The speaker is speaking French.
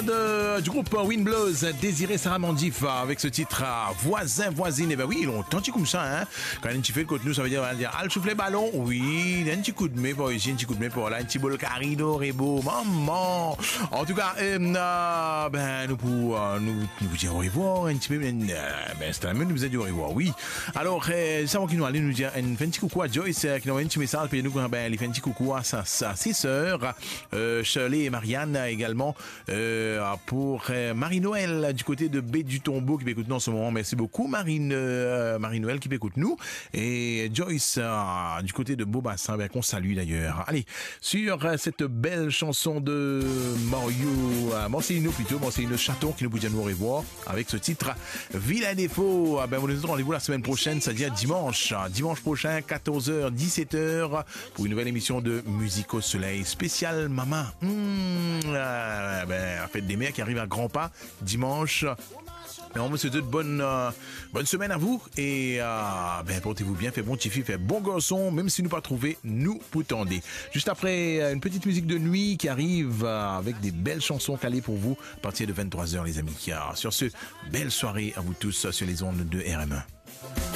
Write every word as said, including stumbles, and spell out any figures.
De, du groupe Wind Blows, Désiré Sarah Mandif avec ce titre Voisin, voisine. Et ben oui, longtemps comme ça, hein. Quand un petit fait contre nous, ça veut dire, on va dire, ah, le soufflet ballon, oui, un petit coup de main pour ici, un petit coup de main pour là, un petit bol carido, rebo, maman. En tout cas, euh, euh, ben, nous pour, euh, nous, nous vous dire au revoir, un petit peu, euh, ben, c'est la même, nous vous a dit au revoir, oui. Alors, euh, c'est avant qu'il nous allait nous dire, un, fait un petit coucou à Joyce, euh, qui nous envoie un petit message, puis nous, ben, il fait un petit coucou à sa, sa, ses sœurs, euh, Shirley et Marianne également, euh, pour euh, Marie-Noël du côté de Baie du Tombeau qui m'écoute nous en ce moment. Merci beaucoup Marine, euh, Marie-Noël qui m'écoute nous. Et Joyce euh, du côté de Beaubassin, ben, qu'on salue d'ailleurs. Allez, sur euh, cette belle chanson de Mario, euh, Marcelino plutôt, Marcelino Chaton qui nous dit à nous revoir avec ce titre Vilain défaut. Ben, vous nous donne rendez-vous la semaine prochaine, c'est-à-dire dimanche. Dimanche prochain, quatorze heures, dix-sept heures pour une nouvelle émission de Musique au Soleil spécial Maman. Mmh, euh, ben, fête des mères qui arrive à grands pas dimanche. Et on vous souhaite une bonne, euh, bonne semaine à vous. Et euh, ben, portez-vous bien, fait bon petit fille, fait bon garçon. Même si nous pas trouvé, nous vous tendez. Juste après, une petite musique de nuit qui arrive euh, avec des belles chansons calées pour vous à partir de vingt-trois heures, les amis. Sur ce, belle soirée à vous tous sur les ondes de R M un.